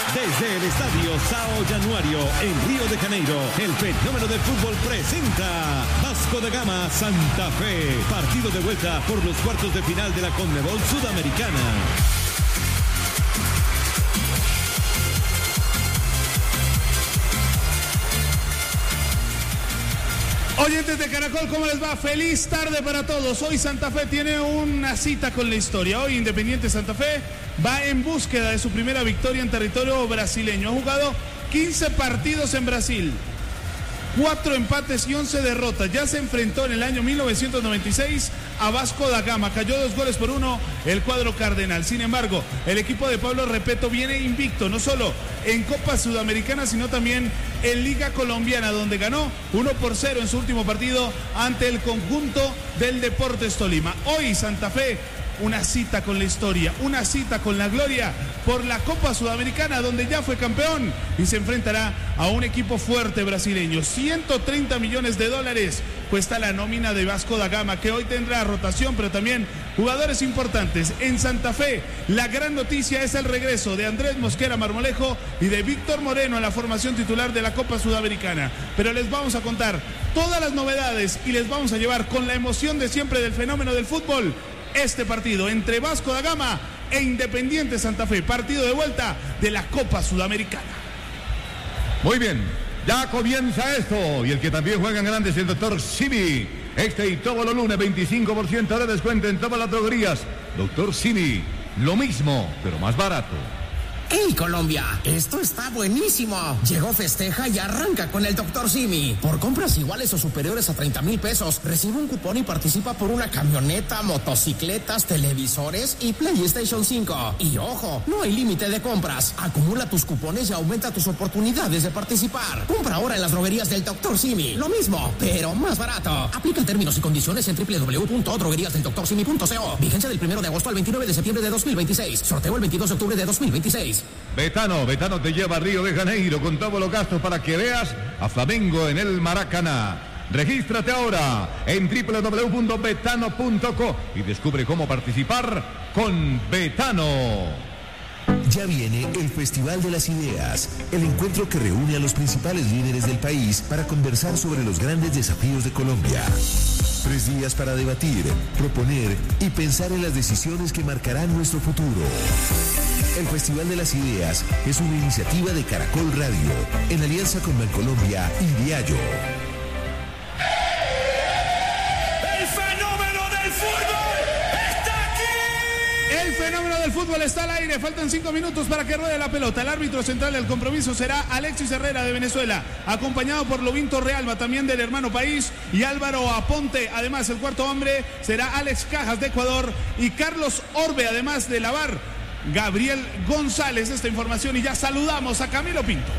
Desde el Estadio Sao Januario en Río de Janeiro, el fenómeno del fútbol presenta Vasco da Gama Santa Fe. Partido de vuelta por los cuartos de final de la Conmebol Sudamericana. Oyentes de Caracol, ¿cómo les va? Feliz tarde para todos. Hoy Santa Fe tiene una cita con la historia. Hoy Independiente Santa Fe va en búsqueda de su primera victoria en territorio brasileño. Ha jugado 15 partidos en Brasil, 4 empates y 11 derrotas. Ya se enfrentó en el año 1996 a Vasco da Gama. Cayó 2-1 el cuadro cardenal. Sin embargo, el equipo de Pablo Repeto viene invicto, no solo en Copa Sudamericana, sino también en Liga Colombiana, donde ganó 1-0 en su último partido ante el conjunto del Deportes Tolima. Hoy Santa Fe, una cita con la historia, una cita con la gloria por la Copa Sudamericana, donde ya fue campeón y se enfrentará a un equipo fuerte brasileño. 130 millones de dólares cuesta la nómina de Vasco da Gama, que hoy tendrá rotación, pero también jugadores importantes. En Santa Fe, la gran noticia es el regreso de Andrés Mosquera Marmolejo y de Víctor Moreno en la formación titular de la Copa Sudamericana. Pero les vamos a contar todas las novedades y les vamos a llevar con la emoción de siempre del fenómeno del fútbol este partido entre Vasco da Gama e Independiente Santa Fe, partido de vuelta de la Copa Sudamericana. Muy bien, ya comienza esto, y el que también juega en grande es el doctor Simi. Este y todos los lunes 25% de descuento en todas las droguerías. Doctor Simi, lo mismo, pero más barato. ¡Hey, Colombia! Esto está buenísimo. Llegó, festeja y arranca con el Dr. Simi. Por compras iguales o superiores a 30,000 pesos, recibe un cupón y participa por una camioneta, motocicletas, televisores y PlayStation 5. Y ojo, no hay límite de compras. Acumula tus cupones y aumenta tus oportunidades de participar. Compra ahora en las droguerías del Dr. Simi. Lo mismo, pero más barato. Aplican términos y condiciones en www.drogueríasdeldoctorsimi.co. Vigencia del 1 de agosto al 29 de septiembre de 2026. Sorteo el 22 de octubre de 2026. Betano te lleva a Río de Janeiro con todos los gastos para que veas a Flamengo en el Maracaná. Regístrate ahora en www.betano.co y descubre cómo participar con Betano. Ya viene el Festival de las Ideas, el encuentro que reúne a los principales líderes del país para conversar sobre los grandes desafíos de Colombia. 3 días para debatir, proponer y pensar en las decisiones que marcarán nuestro futuro. El Festival de las Ideas es una iniciativa de Caracol Radio, en alianza con Bancolombia y Diallo. ¡El fenómeno del fútbol está aquí! El fenómeno del fútbol está al aire. Faltan 5 minutos para que ruede la pelota. El árbitro central del compromiso será Alexis Herrera de Venezuela, acompañado por Lobín Torrealba, también del hermano país, y Álvaro Aponte. Además, el cuarto hombre será Alex Cajas de Ecuador y Carlos Orbe, además de Lavar, Gabriel González. Esta información, y ya saludamos a Camilo Pinto.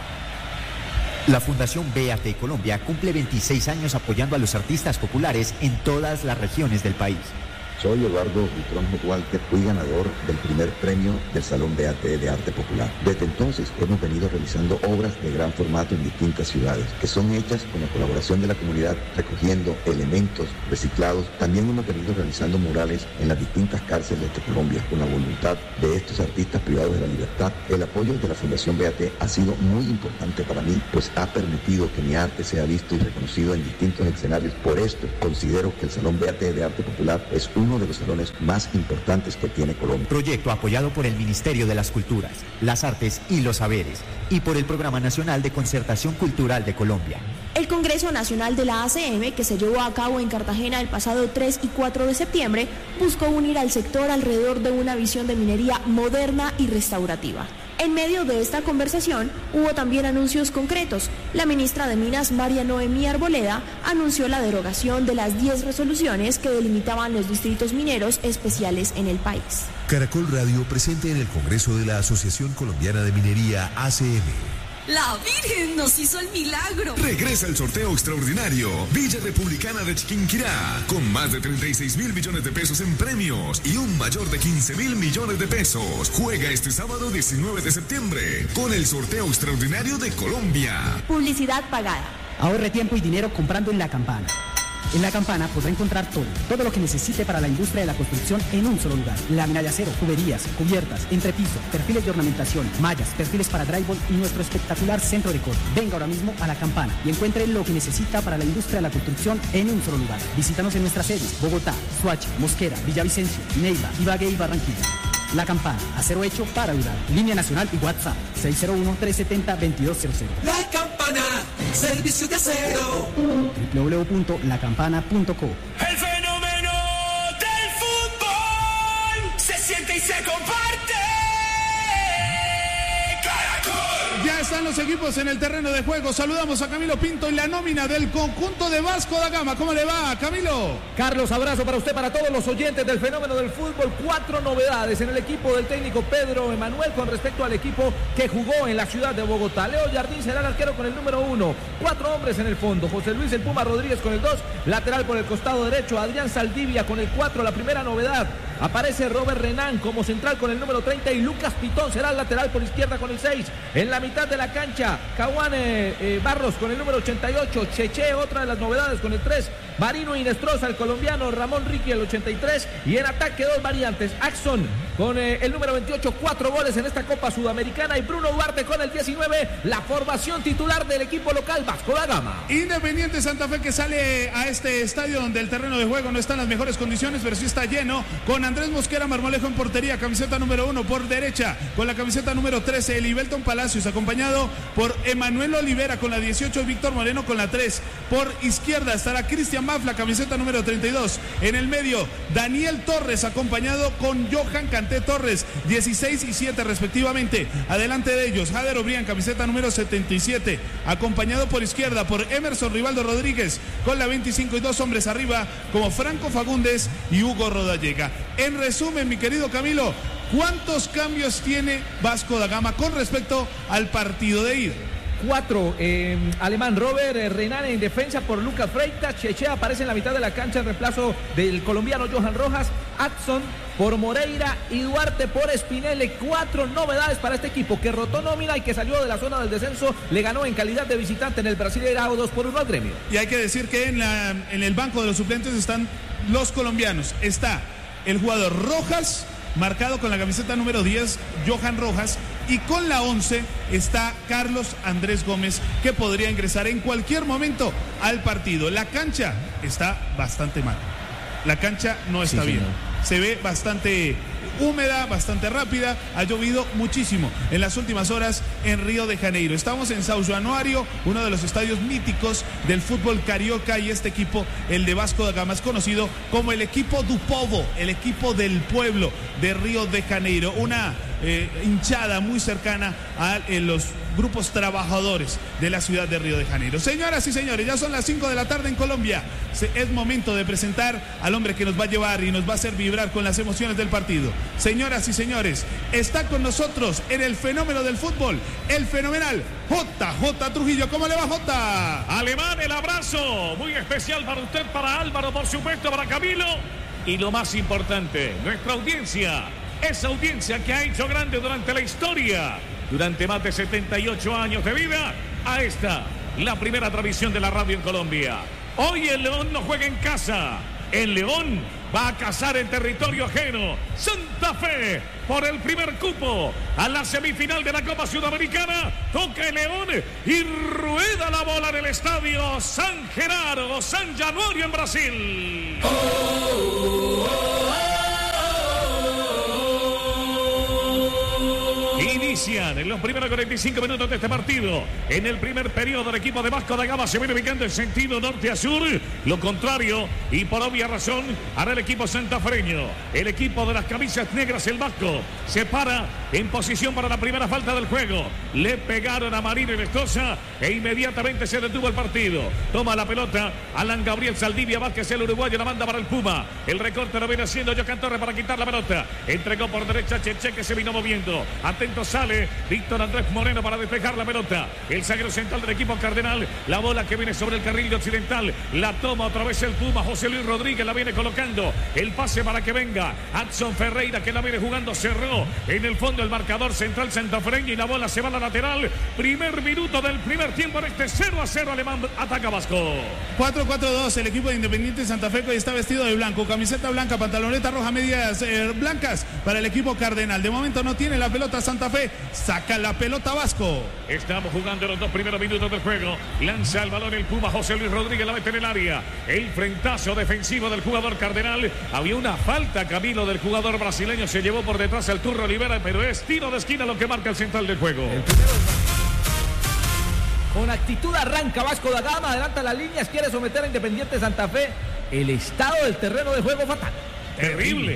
La Fundación BAT Colombia cumple 26 años apoyando a los artistas populares en todas las regiones del país. Soy Eduardo Buitrón Walker, fui ganador del primer premio del Salón BAT de Arte Popular. Desde entonces hemos venido realizando obras de gran formato en distintas ciudades, que son hechas con la colaboración de la comunidad, recogiendo elementos reciclados. También hemos venido realizando murales en las distintas cárceles de Colombia, con la voluntad de estos artistas privados de la libertad. El apoyo de la Fundación BAT ha sido muy importante para mí, pues ha permitido que mi arte sea visto y reconocido en distintos escenarios. Por esto, considero que el Salón BAT de Arte Popular es uno de los salones más importantes que tiene Colombia. Proyecto apoyado por el Ministerio de las Culturas, las Artes y los Saberes y por el Programa Nacional de Concertación Cultural de Colombia. El Congreso Nacional de la ACM, que se llevó a cabo en Cartagena el pasado 3 y 4 de septiembre, buscó unir al sector alrededor de una visión de minería moderna y restaurativa. En medio de esta conversación hubo también anuncios concretos. La ministra de Minas, María Noemí Arboleda, anunció la derogación de las 10 resoluciones que delimitaban los distritos mineros especiales en el país. Caracol Radio presente en el Congreso de la Asociación Colombiana de Minería, ACM. La Virgen nos hizo el milagro. Regresa el sorteo extraordinario Villa Republicana de Chiquinquirá, con más de 36,000 millones de pesos en premios y un mayor de 15,000 millones de pesos. Juega este sábado 19 de septiembre con el sorteo extraordinario de Colombia. Publicidad pagada. Ahorre tiempo y dinero comprando en La Campana. En La Campana podrá encontrar todo lo que necesite para la industria de la construcción en un solo lugar. Lámina de acero, tuberías, cubiertas, entrepiso, perfiles de ornamentación, mallas, perfiles para drywall y nuestro espectacular centro de corte. Venga ahora mismo a La Campana y encuentre lo que necesita para la industria de la construcción en un solo lugar. Visítanos en nuestras sedes: Bogotá, Soacha, Mosquera, Villavicencio, Neiva, Ibagué y Barranquilla. La Campana, acero hecho para durar. Línea nacional y WhatsApp 601-370-2200. La Campana, servicio de acero. www.lacampana.co. El fenómeno del fútbol se siente y se comparte. Ya están los equipos en el terreno de juego. Saludamos a Camilo Pinto y la nómina del conjunto de Vasco da Gama. ¿Cómo le va, Camilo? Carlos, abrazo para usted, para todos los oyentes del fenómeno del fútbol. 4 novedades en el equipo del técnico Pedro Emanuel con respecto al equipo que jugó en la ciudad de Bogotá. Leo Jardín será el arquero con el número 1. 4 hombres en el fondo. José Luis El Puma Rodríguez con el 2. Lateral por el costado derecho. Adrián Saldivia con el 4. La primera novedad. Aparece Robert Renan como central con el número 30 y Lucas Pitón será el lateral por izquierda con el 6. En la mitad de la cancha, Caguane Barros con el número 88. Cheche, otra de las novedades, con el 3. Marino Inestrosa, el colombiano. Ramón Ricky, el 83. Y en ataque, 2 variantes. Axon con el número 28, 4 goles en esta Copa Sudamericana. Y Bruno Duarte con el 19, la formación titular del equipo local Vasco da Gama. Independiente Santa Fe, que sale a este estadio donde el terreno de juego no está en las mejores condiciones, pero sí está lleno, con Andrés Mosquera Marmolejo en portería, camiseta número 1 por derecha, con la camiseta número 13, Elibelton Palacios, acompañado por Emanuel Olivera con la 18 y Víctor Moreno con la 3. Por izquierda estará Cristian Mafla, camiseta número 32. En el medio, Daniel Torres, acompañado con Johan Canté Torres, 16 y 7 respectivamente. Adelante de ellos, Jader Obrián, camiseta número 77, acompañado por izquierda por Emerson Rivaldo Rodríguez con la 25 y 2 hombres arriba como Franco Fagundes y Hugo Rodallega. En resumen, mi querido Camilo, ¿cuántos cambios tiene Vasco da Gama con respecto al partido de ida? 4, alemán Robert Renan en defensa por Lucas Freitas. Cheche aparece en la mitad de la cancha en reemplazo del colombiano Johan Rojas. Adson por Moreira y Duarte por Spinelli. 4 novedades para este equipo que rotó nómina y que salió de la zona del descenso. Le ganó en calidad de visitante en el Brasileirao 2-1 al Gremio. Y hay que decir que en el banco de los suplentes están los colombianos. Está el jugador Rojas, marcado con la camiseta número 10, Johan Rojas, y con la 11 está Carlos Andrés Gómez, que podría ingresar en cualquier momento al partido. La cancha está bastante mal. La cancha no está bien. Se ve bastante húmeda, bastante rápida. Ha llovido muchísimo en las últimas horas en Río de Janeiro. Estamos en São Januário, uno de los estadios míticos del fútbol carioca, y este equipo, el de Vasco da Gama, es conocido como el equipo do povo, el equipo del pueblo de Río de Janeiro. Una hinchada muy cercana a los grupos trabajadores de la ciudad de Río de Janeiro. Señoras y señores, ya son las 5 de la tarde en Colombia. Es momento de presentar al hombre que nos va a llevar y nos va a hacer vibrar con las emociones del partido. Señoras y señores, está con nosotros en el fenómeno del fútbol, el fenomenal JJ Trujillo. ¿Cómo le va, J? Alemán, el abrazo muy especial para usted, para Álvaro, por supuesto, para Camilo. Y lo más importante, nuestra audiencia. Esa audiencia que ha hecho grande durante la historia, durante más de 78 años de vida, a esta, la primera transmisión de la radio en Colombia. Hoy el León no juega en casa. El León va a cazar en territorio ajeno. Santa Fe, por el primer cupo a la semifinal de la Copa Sudamericana. Toca el León y rueda la bola en el estadio San Genaro, São Januário en Brasil. Inician en los primeros 45 minutos de este partido. En el primer periodo, el equipo de Vasco da Gama se viene ubicando en sentido norte a sur. Lo contrario, y por obvia razón, hará el equipo santafereño. El equipo de las camisas negras, el Vasco, se para en posición para la primera falta del juego. Le pegaron a Marino Inestrosa e inmediatamente se detuvo el partido. Toma la pelota Alan Gabriel Saldivia Vázquez, el uruguayo, la manda para el Puma. El recorte lo viene haciendo Johan Torres para quitar la pelota. Entregó por derecha Cheche, que se vino moviendo. Atento sale Víctor Andrés Moreno para despejar la pelota. El zaguero central del equipo cardenal. La bola que viene sobre el carril occidental. La toma otra vez el Puma. José Luis Rodríguez la viene colocando. El pase para que venga Adson Ferreira, que la viene jugando. Cerró en el fondo el marcador central santafereño y la bola se va a la lateral. Primer minuto del primer tiempo en este 0-0 alemán. Ataca Vasco. 4-4-2, el equipo de Independiente Santa Fe que hoy está vestido de blanco, camiseta blanca, pantaloneta roja, medias blancas para el equipo cardenal. De momento no tiene la pelota Santa Fe, saca la pelota Vasco. Estamos jugando los 2 primeros minutos del juego. Lanza el balón el Puma José Luis Rodríguez, la mete en el área. El frentazo defensivo del jugador cardenal. Había una falta, Camilo, del jugador brasileño. Se llevó por detrás al Turro Olivera, pero es tiro de esquina lo que marca el central del juego. Con actitud arranca Vasco da Gama, adelanta las líneas, quiere someter a Independiente Santa Fe. El estado del terreno de juego fatal. Terrible.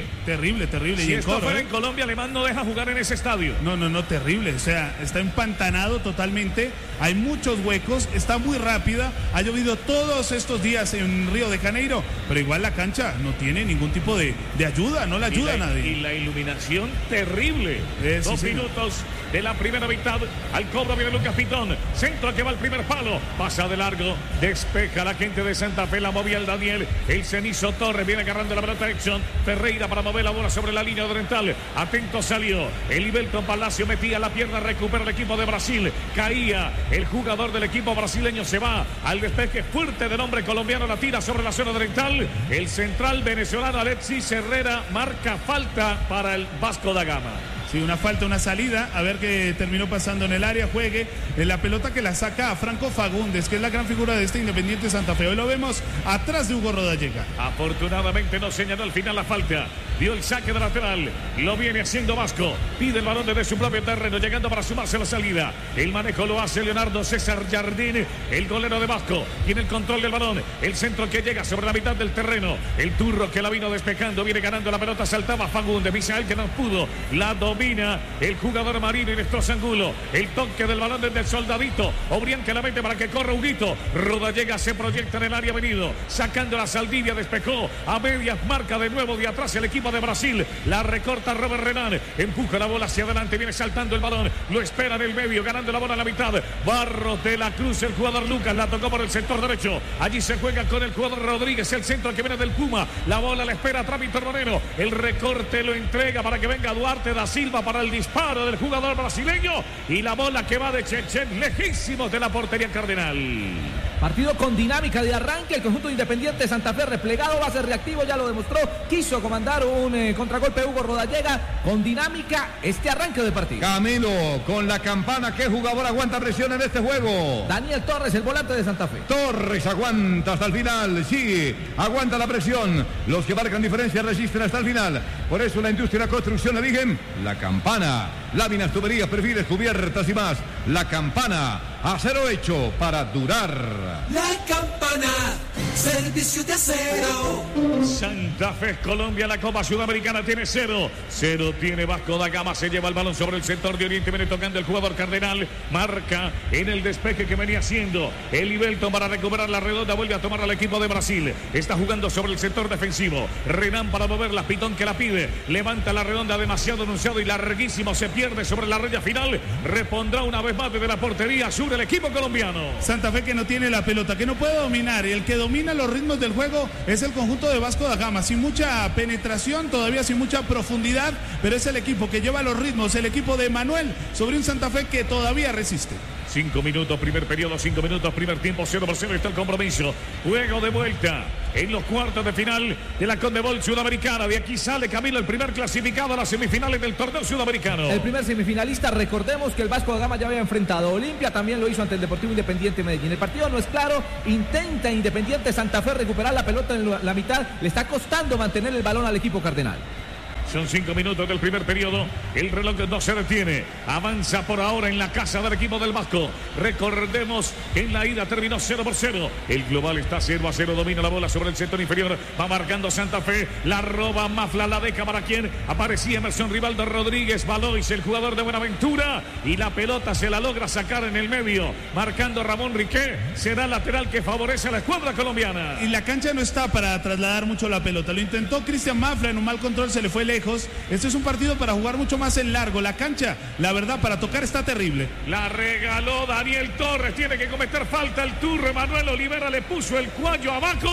Si esto fuera en Colombia, Alemán no deja jugar en ese estadio. No, terrible. O sea, está empantanado totalmente. Hay muchos huecos, está muy rápida. Ha llovido todos estos días en Río de Janeiro, pero igual la cancha no tiene ningún tipo de ayuda, no le ayuda a nadie. Y la iluminación terrible. 2 minutos de la primera mitad. Al cobro viene Lucas Pitón. Centro que va al primer palo. Pasa de largo. Despeja la gente de Santa Fe. La movía el Daniel. El Cenizo Torres viene agarrando la pelota Exxon. Ferreira para mover la bola sobre la línea oriental. Atento salió. El Ibelton Palacio metía la pierna. Recupera el equipo de Brasil. Caía el jugador del equipo brasileño. Se va al despeje fuerte del hombre colombiano. La tira sobre la zona oriental. El central venezolano Alexis Herrera marca falta para el Vasco da Gama. Sí, una falta, una salida, a ver qué terminó pasando en el área, juegue en la pelota que la saca a Franco Fagundes, que es la gran figura de este Independiente Santa Fe. Hoy lo vemos atrás de Hugo Rodallega. Afortunadamente no señaló al final la falta, dio el saque de lateral, lo viene haciendo Vasco, pide el balón desde su propio terreno, llegando para sumarse a la salida. El manejo lo hace Leonardo César Jardín, el golero de Vasco, tiene el control del balón, el centro que llega sobre la mitad del terreno, el Turro que la vino despejando, viene ganando la pelota, saltaba Fagundes, Misael que no pudo, la domina el jugador marino y destroza Angulo. El toque del balón desde el Soldadito. Obrián que la mete para que corra Huguito. Rodallega se proyecta en el área venido. Sacando la Saldivia, despejó. A medias marca de nuevo de atrás el equipo de Brasil. La recorta Robert Renan. Empuja la bola hacia adelante. Viene saltando el balón. Lo espera en el medio. Ganando la bola a la mitad. Barros de la Cruz. El jugador Lucas la tocó por el sector derecho. Allí se juega con el jugador Rodríguez. El centro que viene del Puma. La bola la espera Trámite Moreno. El recorte lo entrega para que venga Duarte da Silva para el disparo del jugador brasileño y la bola que va de Chechen lejísimos de la portería cardenal. Partido con dinámica de arranque, el conjunto Independiente Santa Fe replegado, va a ser reactivo, ya lo demostró, quiso comandar un contragolpe Hugo Rodallega, con dinámica este arranque de partido. Camilo, con la campana, ¿qué jugador aguanta presión en este juego? Daniel Torres, el volante de Santa Fe. Torres aguanta hasta el final, sí, aguanta la presión, los que marcan diferencia resisten hasta el final, por eso la industria y la construcción eligen la campana, láminas, tuberías, perfiles, cubiertas y más, la campana, acero hecho para durar. La campana, servicio de acero. Santa Fe, Colombia, la Copa Sudamericana tiene 0 tiene Vasco da Gama, se lleva el balón sobre el sector de Oriente, viene tocando el jugador cardenal, marca en el despeje que venía haciendo el Ibelton para recuperar la redonda, vuelve a tomar al equipo de Brasil, está jugando sobre el sector defensivo, Renan para moverla, Pitón que la pide, levanta la redonda demasiado anunciado y larguísimo, se pierde sobre la raya final, repondrá una vez más desde la portería sur el equipo colombiano. Santa Fe que no tiene la pelota, que no puede dominar, y el que domina los ritmos del juego es el conjunto de Vasco da Gama, sin mucha penetración, todavía sin mucha profundidad, pero es el equipo que lleva los ritmos, el equipo de Manuel sobre un Santa Fe que todavía resiste. 5 minutos, primer periodo, 5 minutos, primer tiempo, 0-0 está el compromiso. Juego de vuelta en los cuartos de final de la Conmebol Sudamericana. De aquí sale Camilo, el primer clasificado a las semifinales del torneo sudamericano. El primer semifinalista, recordemos que el Vasco da Gama ya había enfrentado a Olimpia, también lo hizo ante el Deportivo Independiente Medellín. El partido no es claro, intenta Independiente Santa Fe recuperar la pelota en la mitad, le está costando mantener el balón al equipo cardenal. Son 5 minutos del primer periodo. El reloj no se detiene. Avanza por ahora en la casa del equipo del Vasco. Recordemos que en la ida terminó 0-0. El global está 0-0. Domina la bola sobre el sector inferior. Va marcando Santa Fe. La roba Mafla. La deja para quien aparecía Emerson Rivaldo Rodríguez. Valois, el jugador de Buenaventura. Y la pelota se la logra sacar en el medio. Marcando Ramón Riquet. Será lateral que favorece a la escuadra colombiana. Y la cancha no está para trasladar mucho la pelota. Lo intentó Cristian Mafla. En un mal control se le fue lejos. Este es un partido para jugar mucho más en largo. La cancha, la verdad, para tocar está terrible. La regaló Daniel Torres. Tiene que cometer falta el Turro. Emanuel Olivera le puso el cuello abajo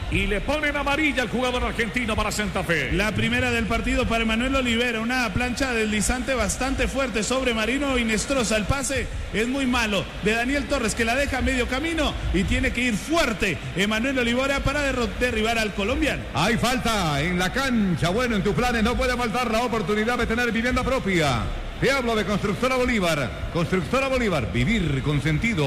y le ponen amarilla al jugador argentino para Santa Fe. La primera del partido para Emanuel Olivera, una plancha deslizante bastante fuerte sobre Marino Inestrosa. El pase es muy malo de Daniel Torres, que la deja a medio camino y tiene que ir fuerte Emanuel Olivera para derribar al colombiano. Hay falta en la cancha. Bueno, en tus planes no puede faltar la oportunidad de tener vivienda propia. Te hablo de Constructora Bolívar. Constructora Bolívar, vivir con sentido.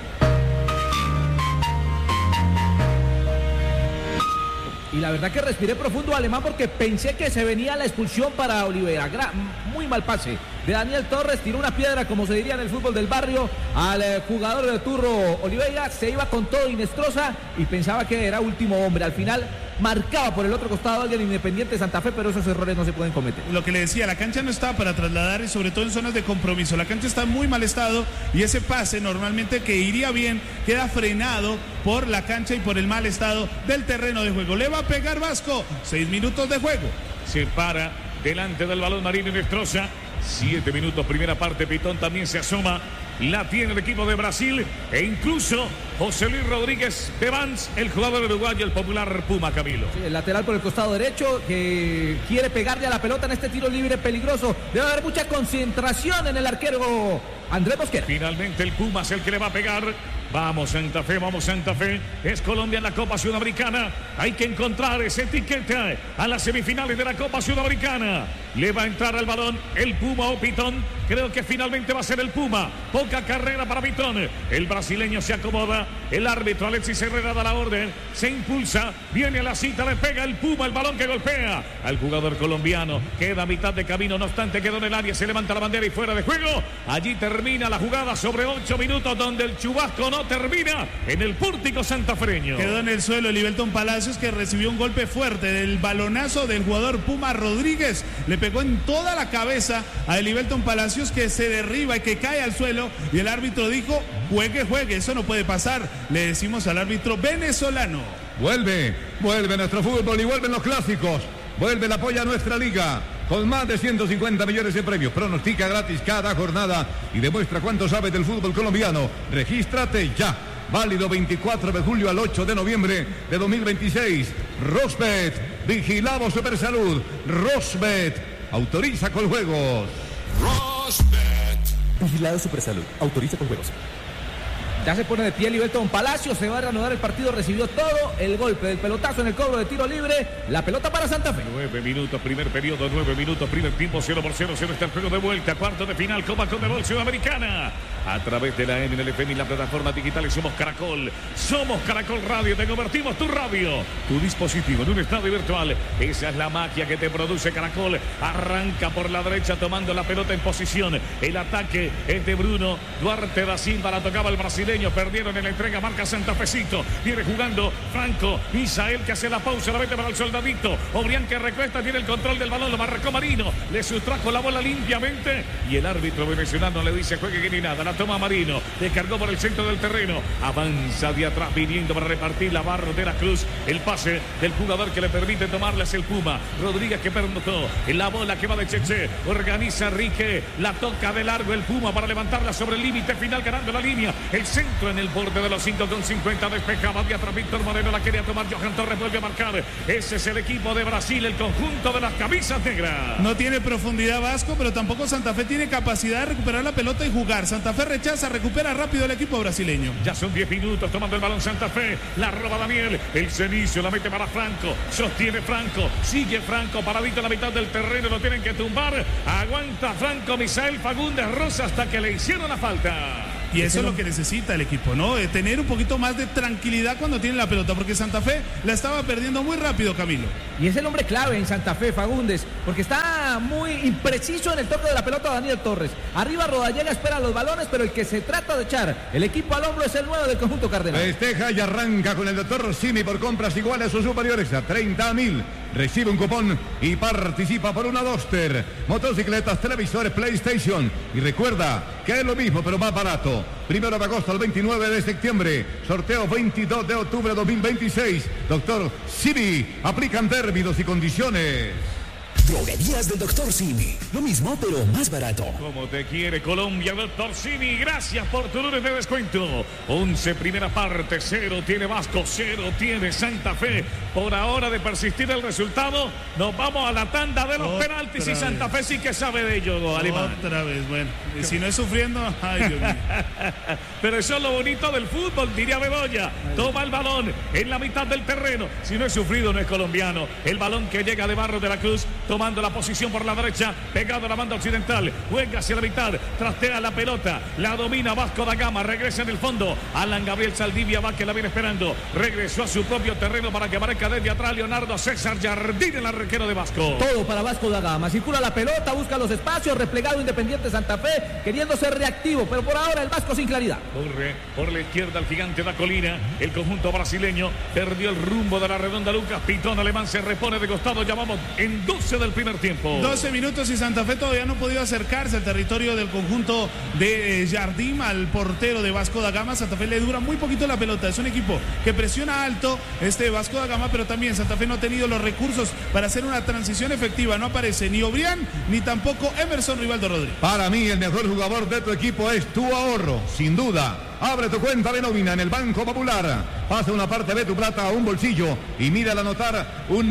Y la verdad que respiré profundo, Alemán, porque pensé que se venía la expulsión para Olivera. Muy mal pase de Daniel Torres, tiró una piedra, como se diría en el fútbol del barrio, al jugador de Turro Oliveira. Se iba con todo Inestrosa y pensaba que era último hombre. Al final marcaba por el otro costado alguien Independiente Santa Fe, pero esos errores no se pueden cometer. Lo que le decía, la cancha no está para trasladar, y sobre todo en zonas de compromiso. La cancha está en muy mal estado y ese pase normalmente que iría bien queda frenado por la cancha y por el mal estado del terreno de juego. Le va a pegar Vasco, 6 minutos de juego. Se para delante del balón Marino Inestrosa. 7 minutos, primera parte. Pitón también se asoma. La tiene el equipo de Brasil e incluso José Luis Rodríguez de Vans, el jugador uruguayo, el popular Puma, Camilo. Sí, el lateral por el costado derecho que quiere pegarle a la pelota en este tiro libre peligroso. Debe haber mucha concentración en el arquero Andrés Mosquera. Finalmente el Puma es el que le va a pegar. Vamos Santa Fe, vamos Santa Fe. Es Colombia en la Copa Sudamericana. Hay que encontrar esa etiqueta a las semifinales de la Copa Sudamericana. Le va a entrar al balón el Puma o Pitón. Creo que finalmente va a ser el Puma. Poca carrera para Pitón. El brasileño se acomoda. El árbitro Alexis Herrera da la orden. Se impulsa. Viene a la cita. Le pega el Puma. El balón que golpea al jugador colombiano. Queda a mitad de camino. No obstante, quedó en el área. Se levanta la bandera y fuera de juego. Allí termina la jugada sobre 8 minutos donde el chubasco no termina en el pórtico santafreño. Quedó en el suelo Elivelton Palacios, que recibió un golpe fuerte del balonazo del jugador Puma Rodríguez. Le pegó en toda la cabeza a Elivelton Palacios, que se derriba y que cae al suelo, y el árbitro dijo: juegue, eso no puede pasar. Le decimos al árbitro venezolano: vuelve nuestro fútbol y vuelven los clásicos. Vuelve el apoyo a nuestra liga con más de 150 millones de premios. Pronostica gratis cada jornada y demuestra cuánto sabes del fútbol colombiano. Regístrate ya. Válido 24 de julio al 8 de noviembre de 2026. Rosbet, vigilamos Supersalud. Rosbet, autoriza con juegos. Rosbet. Vigilado Supersalud, autoriza con juegos. Ya se pone de pie Elivelton Palacios, se va a reanudar el partido, recibió todo el golpe del pelotazo en el cobro de tiro libre, la pelota para Santa Fe. 9 minutos, primer periodo, 9 minutos, primer tiempo, 0-0, está el juego de vuelta, cuarto de final, Copa Conmebol Sudamericana. A través de la NLFM y la plataforma digital somos Caracol Radio, te convertimos tu radio, tu dispositivo en un estadio virtual. Esa es la magia que te produce Caracol. Arranca por la derecha tomando la pelota en posición. El ataque es de Bruno Duarte da Silva, la tocaba el brasileño. Perdieron en la entrega, marca Santafecito. Viene jugando Franco Misael, que hace la pausa, la mete para el soldadito. Obrián, que recuesta, tiene el control del balón, lo marcó Marino, le sustrajo la bola limpiamente y el árbitro venezolano le dice: juegue que ni nada. La toma Marino, descargó por el centro del terreno, avanza de atrás viniendo para repartir la barra de la Cruz. El pase del jugador que le permite tomarla es el Puma Rodríguez, que permutó en la bola que va de Cheche. Organiza Rique, la toca de largo el Puma para levantarla sobre el límite final, ganando la línea. El centro en el borde de los 5,50, despejaba de atrás Víctor Moreno, la quería tomar Johan Torres, vuelve a marcar. Ese es el equipo de Brasil, el conjunto de las camisas negras. No tiene profundidad Vasco, pero tampoco Santa Fe tiene capacidad de recuperar la pelota y jugar. Santa Fe rechaza, recupera rápido el equipo brasileño. Ya son 10 minutos tomando el balón Santa Fe, la roba Daniel, el Cenicio la mete para Franco, sostiene Franco, sigue Franco paradito en la mitad del terreno, lo tienen que tumbar, aguanta Franco Misael Fagundes Rosa hasta que le hicieron la falta. Y eso es lo que necesita el equipo, ¿no? Tener un poquito más de tranquilidad cuando tiene la pelota, porque Santa Fe la estaba perdiendo muy rápido, Camilo. Y es el hombre clave en Santa Fe, Fagundes, porque está muy impreciso en el toque de la pelota Daniel Torres. Arriba Rodallega espera los balones, pero el que se trata de echar el equipo al hombro es el 9 del conjunto cardenal. Festeja y arranca con el doctor Simi por compras iguales o superiores a 30.000. Recibe un cupón y participa por una Duster, motocicletas, televisores, PlayStation. Y recuerda que es lo mismo, pero más barato. 1 de agosto al 29 de septiembre. Sorteo 22 de octubre de 2026. Doctor Simi, aplican términos y condiciones. Droguerías del Dr. Simi. Lo mismo, pero más barato. Como te quiere Colombia, Dr. Simi. Gracias por tu lunes de descuento. 11 primera parte, 0 tiene Vasco, 0 tiene Santa Fe. Por ahora, de persistir el resultado, nos vamos a la tanda de los penaltis y Santa Fe sí que sabe de ello, Alemán. Otra vez, bueno. Y si no es sufriendo, ay, Dios mío. Pero eso es lo bonito del fútbol, diría Bedoya. Toma el balón en la mitad del terreno. Si no es sufrido, no es colombiano. El balón que llega de Barros de la Cruz, tomando la posición por la derecha, pegado a la banda occidental, juega hacia la mitad, trastea la pelota, la domina Vasco da Gama, regresa en el fondo, Alan Gabriel Saldivia va que la viene esperando, regresó a su propio terreno para que aparezca desde atrás Leonardo César Jardín, el arquero de Vasco. Todo para Vasco da Gama, circula la pelota, busca los espacios, replegado Independiente Santa Fe, queriendo ser reactivo, pero por ahora el Vasco sin claridad. Corre por la izquierda el gigante da Colina, el conjunto brasileño perdió el rumbo de la redonda. Lucas Pitón alemán se repone de costado, ya vamos en 12 del primer tiempo. 12 minutos y Santa Fe todavía no ha podido acercarse al territorio del conjunto de Jardim, al portero de Vasco da Gama. Santa Fe le dura muy poquito la pelota, es un equipo que presiona alto Vasco da Gama, pero también Santa Fe no ha tenido los recursos para hacer una transición efectiva. No aparece ni Obrián ni tampoco Emerson Rivaldo Rodríguez. Para mí el mejor jugador de tu equipo es tu ahorro, sin duda. Abre tu cuenta de nómina en el Banco Popular. Pasa una parte de tu plata a un bolsillo y mira al anotar un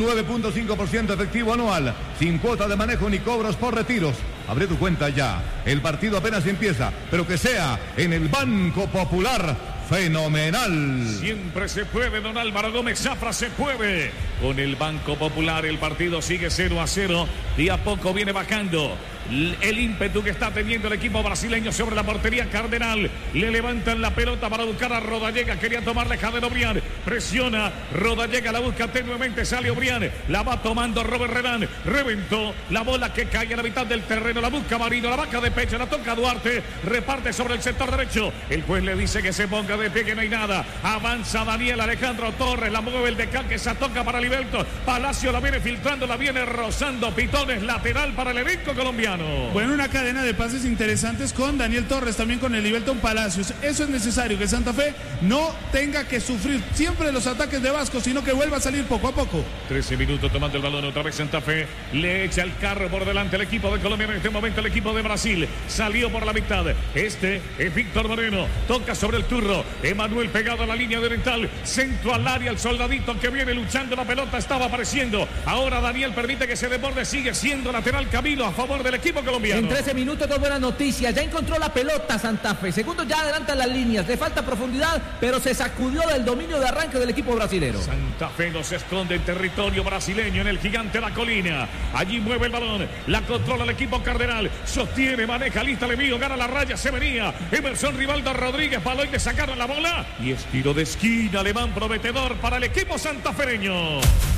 9.5% efectivo anual, sin cuota de manejo ni cobros por retiros. Abre tu cuenta ya. El partido apenas empieza, pero que sea en el Banco Popular. Fenomenal. Siempre se puede, don Álvaro Gómez Zafra, se puede. Con el Banco Popular el partido sigue 0-0 y a poco viene bajando el ímpetu que está teniendo el equipo brasileño sobre la portería Cardenal. Le levantan la pelota para buscar a Rodallega, quería tomarle Jader Obrián, presiona Rodallega, la busca tenuemente, sale Obrián, la va tomando Robert Renán, reventó la bola que cae a la mitad del terreno, la busca Marino, la vaca de pecho, la toca Duarte, reparte sobre el sector derecho, el juez le dice que se ponga de pie, que no hay nada, avanza Daniel Alejandro Torres, la mueve el decán, que se toca para Liberto, Palacio la viene filtrando, la viene rozando, Pitones lateral para el elenco colombiano. Bueno, una cadena de pases interesantes con Daniel Torres, también con el Liberton Palacios. Eso es necesario, que Santa Fe no tenga que sufrir siempre los ataques de Vasco, sino que vuelva a salir poco a poco. 13 minutos tomando el balón, otra vez Santa Fe le echa el carro por delante el equipo de Colombia, en este momento el equipo de Brasil salió por la mitad, es Víctor Moreno, toca sobre el turro, Emanuel pegado a la línea oriental, centro al área, el soldadito que viene luchando, la pelota estaba apareciendo, ahora Daniel permite que se desborde, sigue siendo lateral Camilo a favor del equipo colombiano. En 13 minutos, dos buenas noticias. Ya encontró la pelota Santa Fe. Segundo, ya adelanta las líneas. Le falta profundidad, pero se sacudió del dominio de arranque del equipo brasilero. Santa Fe no se esconde en territorio brasileño, en el gigante La Colina. Allí mueve el balón. La controla el equipo Cardenal. Sostiene, maneja, lista le mío. Gana la raya, se venía. Emerson Rivaldo Rodríguez, balón, le sacaron la bola. Y es tiro de esquina, alemán prometedor para el equipo santafereño.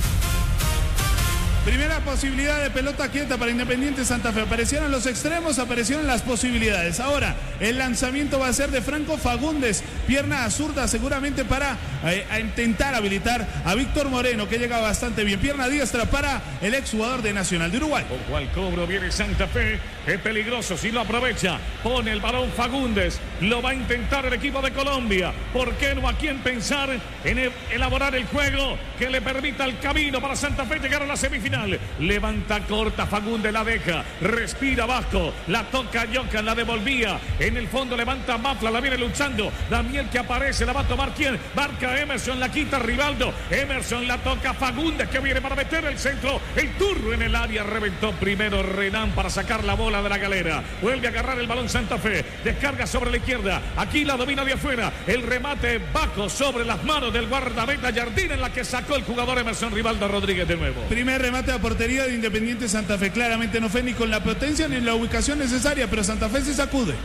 Primera posibilidad de pelota quieta para Independiente Santa Fe. Aparecieron los extremos, aparecieron las posibilidades. Ahora, el lanzamiento va a ser de Franco Fagundes. Pierna zurda seguramente para intentar habilitar a Víctor Moreno, que llega bastante bien. Pierna diestra para el exjugador de Nacional de Uruguay. Ojo al cobro, viene Santa Fe. Es peligroso si lo aprovecha. Pone el balón Fagundes. Lo va a intentar el equipo de Colombia. ¿Por qué no? ¿A quién pensar en elaborar el juego que le permita el camino para Santa Fe llegar a la semifinal? Levanta corta, Fagundes la deja, respira Vasco, la toca Yocan, la devolvía, en el fondo levanta Mafla, la viene luchando, Daniel que aparece, la va a tomar ¿quién? Marca Emerson, la quita Rivaldo, Emerson la toca Fagundes que viene para meter el centro, el turro en el área, reventó primero Renán para sacar la bola de la galera, vuelve a agarrar el balón Santa Fe, descarga sobre la izquierda, aquí la domina de afuera, el remate bajo sobre las manos del guardameta Jardín, en la que sacó el jugador Emerson Rivaldo Rodríguez de nuevo. Primer remate a portería de Independiente Santa Fe. Claramente no fue ni con la potencia ni en la ubicación necesaria, pero Santa Fe se sacude.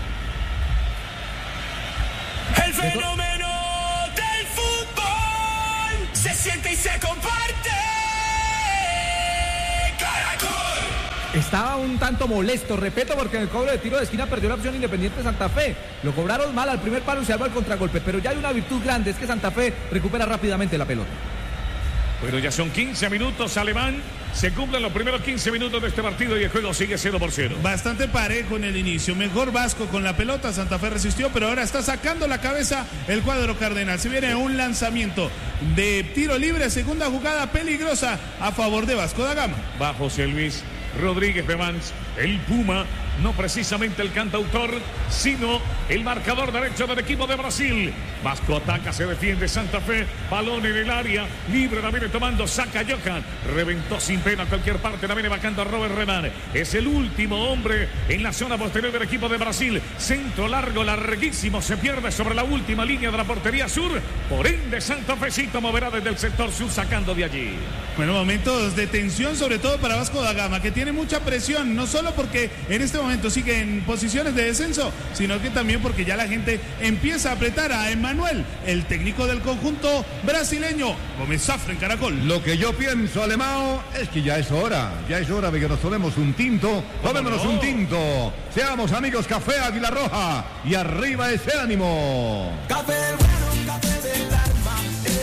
El fenómeno del fútbol se siente y se comparte. Caracol. Estaba un tanto molesto, repito, porque en el cobro de tiro de esquina perdió la opción Independiente Santa Fe. Lo cobraron mal al primer palo y se salvó el contragolpe, pero ya hay una virtud grande, es que Santa Fe recupera rápidamente la pelota. Bueno, ya son 15 minutos, alemán. Se cumplen los primeros 15 minutos de este partido y el juego sigue 0-0. Bastante parejo en el inicio. Mejor Vasco con la pelota. Santa Fe resistió, pero ahora está sacando la cabeza el cuadro cardenal. Se viene un lanzamiento de tiro libre. Segunda jugada peligrosa a favor de Vasco da Gama. Va José Luis Rodríguez de Mans, el Puma, no precisamente el cantautor, sino el marcador derecho del equipo de Brasil. Vasco ataca, se defiende Santa Fe, balón en el área, libre la viene tomando, saca Johan, reventó sin pena a cualquier parte, la viene bajando a Robert Renan. Es el último hombre en la zona posterior del equipo de Brasil. Centro largo, larguísimo, se pierde sobre la última línea de la portería sur. Por ende, Santa Fecito moverá desde el sector sur sacando de allí. Bueno, momentos de tensión, sobre todo para Vasco da Gama, que tiene mucha presión, no solo porque en este momento sigue en posiciones de descenso, sino que también porque ya la gente empieza a apretar a Emmanuel, el técnico del conjunto brasileño. Gómez Zafra en Caracol. Lo que yo pienso, Alemão, es que ya es hora de que nos tomemos un tinto. Tomémonos un tinto. Seamos amigos, Café Águila Roja. Y arriba ese ánimo. Café bueno, café del alma.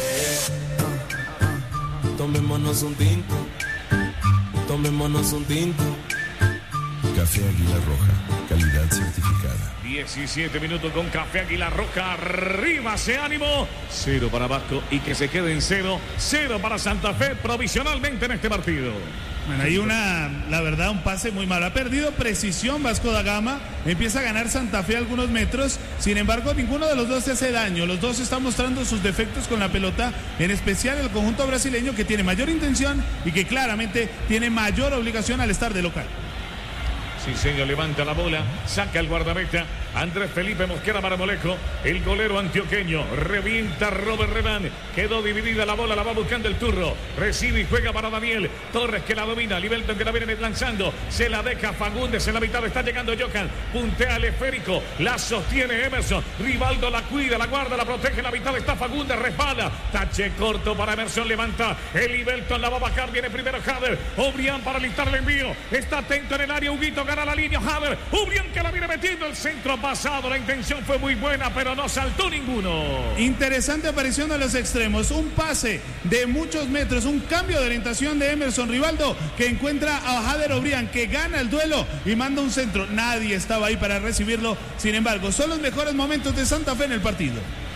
Tomémonos un tinto. Tomémonos un tinto. Café Águila Roja, calidad certificada. 17 minutos con Café Águila Roja, arriba ese ánimo. 0 para Vasco y que se quede en 0. 0 para Santa Fe provisionalmente en este partido. Bueno, hay la verdad, un pase muy malo. Ha perdido precisión Vasco da Gama. Empieza a ganar Santa Fe algunos metros. Sin embargo, ninguno de los dos se hace daño. Los dos están mostrando sus defectos con la pelota. En especial el conjunto brasileño, que tiene mayor intención y que claramente tiene mayor obligación al estar de local. Sí, señor, levanta la bola, saca el guardameta Andrés Felipe Mosquera Marmolejo, el golero antioqueño, revienta Robert Renan, quedó dividida la bola, la va buscando el Turro, recibe y juega para Daniel Torres, que la domina, Libelton que la viene lanzando, se la deja Fagundes en la mitad, está llegando Johan, puntea el esférico, la sostiene Emerson, Rivaldo la cuida, la guarda, la protege, en la mitad está Fagundes, resbala, tache corto para Emerson, levanta, el Libelton la va a bajar, viene primero Jader, Obrián para listar el envío, está atento en el área, Huguito gana la línea, Jader, Obrián que la viene metiendo, el centro pasado, la intención fue muy buena, pero no saltó ninguno. Interesante aparición de los extremos, un pase de muchos metros, un cambio de orientación de Emerson Rivaldo, que encuentra a Jader Obrián, que gana el duelo y manda un centro. Nadie estaba ahí para recibirlo, sin embargo, son los mejores momentos de Santa Fe en el partido.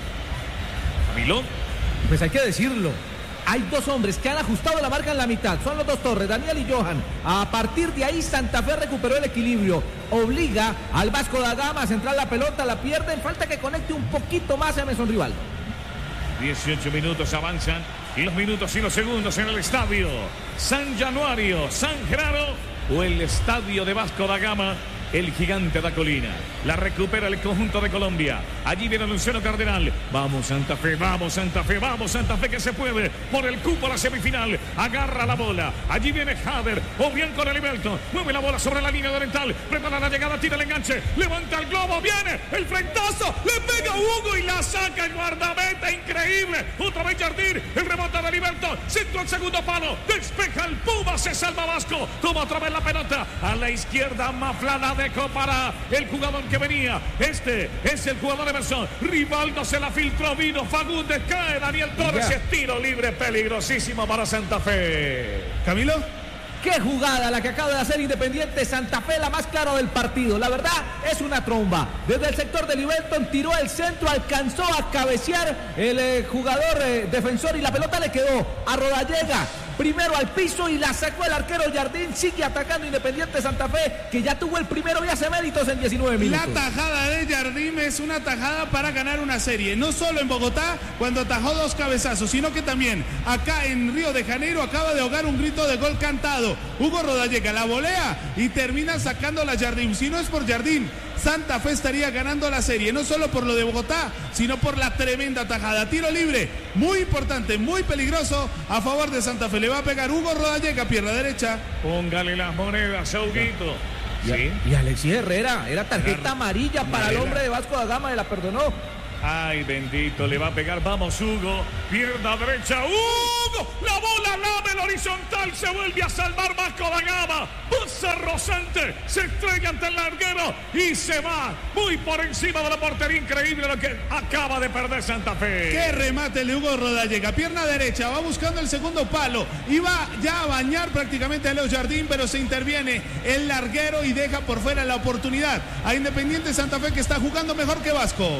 Camilo. Pues hay que decirlo. Hay dos hombres que han ajustado la marca en la mitad. Son los dos Torres, Daniel y Johan. A partir de ahí Santa Fe recuperó el equilibrio. Obliga al Vasco da Gama a centrar la pelota, la pierden. Falta que conecte un poquito más a Emerson Rivaldo. 18 minutos avanzan y los minutos y los segundos en el estadio San Januario, San Genaro o el estadio de Vasco da Gama. El gigante da colina. La recupera el conjunto de Colombia. Allí viene Luciano Cardenal. Vamos Santa Fe, vamos Santa Fe, vamos Santa Fe que se puede. Por el cupo a la semifinal. Agarra la bola. Allí viene Jader. Obrián con el Libelton. Mueve la bola sobre la línea oriental. Prepara la llegada, tira el enganche. Levanta el globo. Viene el frentazo. Le pega Hugo y la saca el guardameta. Increíble. Otra vez Jardín. El rebote de Libelton. Centro al segundo palo. Despeja el Puma. Se salva Vasco. Toma otra vez la pelota. A la izquierda Maflana dejó para el jugador que venía. Este es el jugador Emerson. Rivaldo se la filtró, vino Fagundes, cae Daniel Torres. Es tiro libre peligrosísimo para Santa Fe. Camilo. Qué jugada la que acaba de hacer Independiente Santa Fe, la más clara del partido. La verdad es una tromba. Desde el sector de Libelton tiró el centro, alcanzó a cabecear el jugador defensor y la pelota le quedó a Rodallega. Primero al piso y la sacó el arquero Jardín. Sigue atacando Independiente Santa Fe, que ya tuvo el primero y hace méritos en 19 minutos. La tajada de Jardín es una tajada para ganar una serie. No solo en Bogotá, cuando atajó dos cabezazos, sino que también acá en Río de Janeiro acaba de ahogar un grito de gol cantado. Hugo Rodallega la volea y termina sacando la Jardín. Si no es por Jardín, Santa Fe estaría ganando la serie, no solo por lo de Bogotá, sino por la tremenda tajada. Tiro libre, muy importante, muy peligroso a favor de Santa Fe. Le va a pegar Hugo Rodallega, pierna derecha. Póngale las monedas, Huguito. ¿Sí? Y Alexis Herrera, era tarjeta amarilla para el hombre de Vasco da Gama, y la perdonó. Ay, bendito, le va a pegar, vamos Hugo, pierna derecha, Hugo. Hugo, la bola lava el horizontal, se vuelve a salvar Vasco da Gama, pasa rozante, se estrella ante el larguero y se va muy por encima de la portería. Increíble lo que acaba de perder Santa Fe. Qué remate el de Hugo Rodallega, pierna derecha, va buscando el segundo palo, iba ya a bañar prácticamente a Leo Jardín, pero se interviene el larguero y deja por fuera la oportunidad a Independiente Santa Fe, que está jugando mejor que Vasco.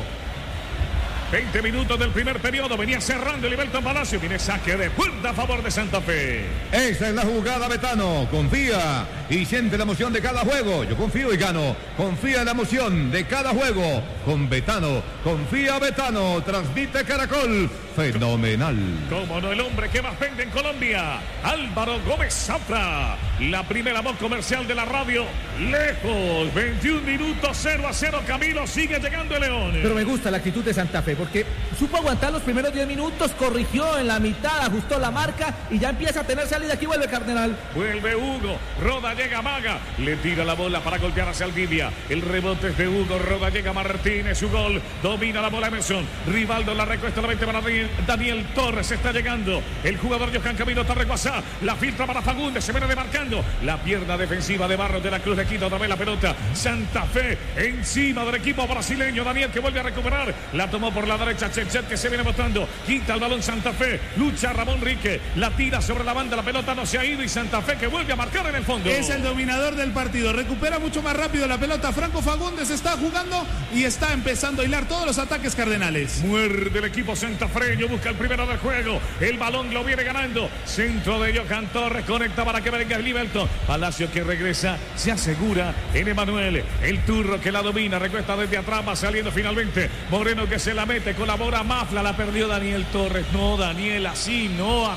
20 minutos del primer periodo, venía cerrando el Ibelton Palacio, viene saque de puerta a favor de Santa Fe. Esa es la jugada, Betano. Confía y siente la emoción de cada juego. Yo confío y gano. Confía en la emoción de cada juego. Con Betano, confía Betano. Transmite Caracol. Fenomenal. Como no, el hombre que más vende en Colombia, Álvaro Gómez Zafra. La primera voz comercial de la radio, lejos. 21 minutos, 0-0. Camilo, sigue llegando el León. Pero me gusta la actitud de Santa Fe, porque supo aguantar los primeros 10 minutos, corrigió en la mitad, ajustó la marca y ya empieza a tener salida. Aquí vuelve Cardenal. Vuelve Hugo, Rodallega Maga, le tira la bola para golpear hacia Aldivia. El rebote es de Hugo, Rodallega Martínez, su gol, domina la bola Emerson. Rivaldo la recuesta, la 20 para Daniel Torres, está llegando. El jugador Johan Camilo Tarreguazá, la filtra para Fagundes, se viene demarcando. La pierna defensiva de Barros de la Cruz, le quita otra vez la pelota. Santa Fe encima del equipo brasileño. Daniel que vuelve a recuperar, la tomó por la derecha Chechet, que se viene mostrando, quita el balón Santa Fe, lucha Ramón Rique, la tira sobre la banda, la pelota no se ha ido y Santa Fe que vuelve a marcar en el fondo. Es el dominador del partido, recupera mucho más rápido la pelota. Franco Fagundes está jugando y está empezando a hilar todos los ataques cardenales. Muerde el equipo santafreño, busca el primero del juego, el balón lo viene ganando, centro de Johan Torres, conecta para que venga el Livelton. Palacio que regresa, se asegura en Emanuel, el turro que la domina, recuesta desde atrás, va saliendo finalmente Moreno que se la mete, colabora Mafla, la perdió Daniel Torres. No, Daniel, así no,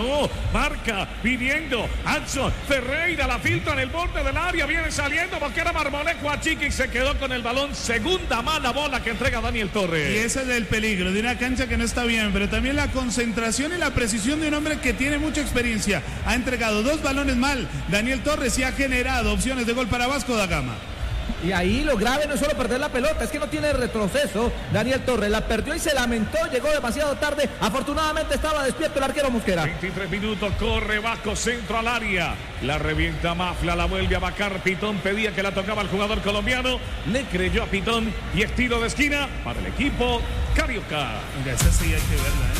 marca, pidiendo Anson Ferreira, la filtra en el borde del área, viene saliendo, Mosquera Marmolejo a Chiqui y se quedó con el balón. Segunda mala bola que entrega Daniel Torres. Y ese es el peligro de una cancha que no está bien, pero también la concentración y la precisión de un hombre que tiene mucha experiencia. Ha entregado 2 balones mal Daniel Torres y ha generado opciones de gol para Vasco da Gama. Y ahí lo grave no es solo perder la pelota, es que no tiene retroceso. Daniel Torres la perdió y se lamentó, llegó demasiado tarde. Afortunadamente estaba despierto el arquero Mosquera. 23 minutos, corre Vasco, centro al área. La revienta Mafla, la vuelve a vacar. Pitón pedía que la tocaba el jugador colombiano. Le creyó a Pitón y estilo de esquina para el equipo carioca. Esa sí hay que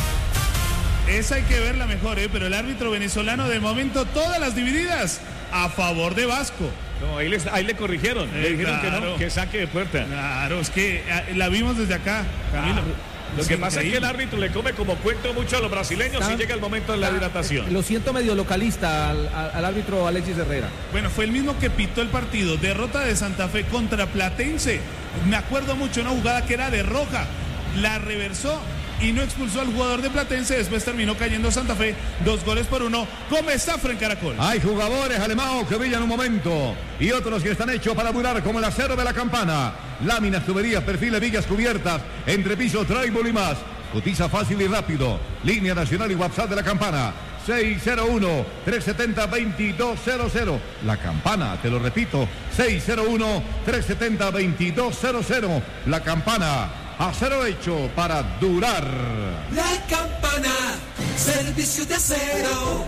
verla, Esa hay que verla mejor, pero el árbitro venezolano de momento todas las divididas a favor de Vasco. No, ahí le corrigieron, le dijeron claro, que no, que saque de puerta. Claro, es que la vimos desde acá, Camilo. Lo que pasa es que el árbitro le come como cuento mucho a los brasileños y llega el momento de la hidratación. Lo siento medio localista al árbitro Alexis Herrera. Bueno, fue el mismo que pitó el partido, derrota de Santa Fe contra Platense. Me acuerdo mucho una jugada que era de roja, la reversó y no expulsó al jugador de Platense. Después terminó cayendo Santa Fe 2-1. Gómez Zafra en Caracol. Hay jugadores alemanos que brillan un momento y otros que están hechos para durar, como el acero de la Campana. Láminas, tuberías, perfiles, vigas cubiertas, entrepiso, tribal y más. Cotiza fácil y rápido. Línea nacional y WhatsApp de la Campana 601-370-2200. La Campana, te lo repito, 601-370-2200. La Campana, acero hecho para durar. La Campana, servicio de acero.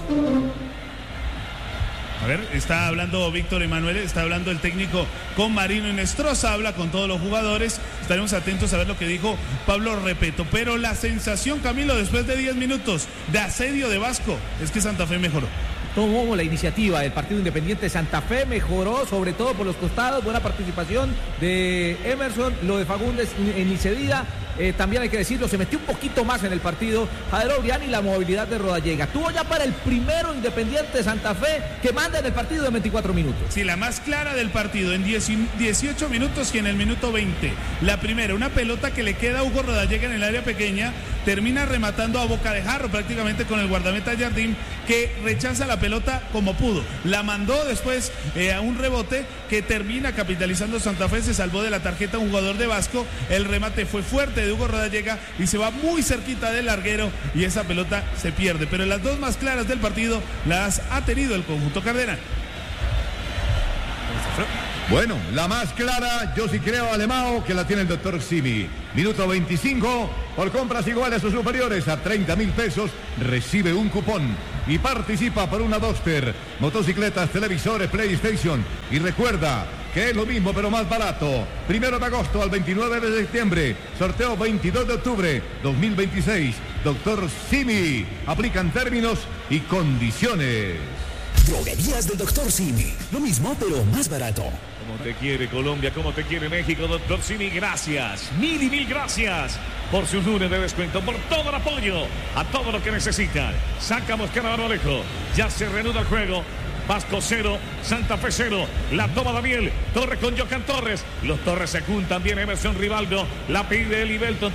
A ver, está hablando Víctor Emanuel, está hablando el técnico con Marino Inestrosa, habla con todos los jugadores. Estaremos atentos a ver lo que dijo Pablo Repeto. Pero la sensación, Camilo, después de 10 minutos de asedio de Vasco, es que Santa Fe mejoró. Tomó la iniciativa del partido Independiente. Santa Fe mejoró, sobre todo por los costados, buena participación de Emerson, lo de Fagundes ni cedida. También hay que decirlo, se metió un poquito más en el partido Jader Obrián y la movilidad de Rodallega. Tuvo ya para el primero Independiente Santa Fe que manda en el partido de 24 minutos. Sí, la más clara del partido en 18 minutos y en el minuto 20. La primera, una pelota que le queda a Hugo Rodallega en el área pequeña, termina rematando a boca de jarro prácticamente con el guardameta Jardín, que rechaza la pelota como pudo. La mandó después a un rebote que termina capitalizando Santa Fe, se salvó de la tarjeta un jugador de Vasco. El remate fue fuerte de Hugo Rodallega y se va muy cerquita del larguero y esa pelota se pierde. Pero las dos más claras del partido las ha tenido el conjunto cardenal. Bueno, la más clara, yo sí creo, Alemão, que la tiene el doctor Simi. Minuto 25, por compras iguales o superiores a 30.000 pesos, recibe un cupón y participa por una Duster, motocicletas, televisores, PlayStation. Y recuerda que es lo mismo pero más barato. 1 de agosto al 29 de septiembre, sorteo 22 de octubre 2026. Doctor Simi, aplican términos y condiciones. Droguerías del Dr. Simi. Lo mismo, pero más barato. Como te quiere Colombia, como te quiere México, Dr. Simi, gracias. Mil y mil gracias por sus lunes de descuento, por todo el apoyo, a todo lo que necesitan. Saca Mosquera Barbalejo. Ya se reanuda el juego. Vasco 0, Santa Fe 0, la toma Daniel, Torres con Jocan Torres, los Torres se juntan, viene Emerson Rivaldo, la pide Eli Belton.